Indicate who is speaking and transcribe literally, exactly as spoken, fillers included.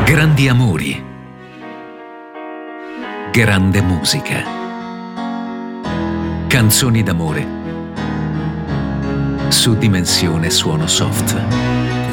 Speaker 1: Grandi amori. Grande musica. Canzoni d'amore. Su Dimensione Suono Soft.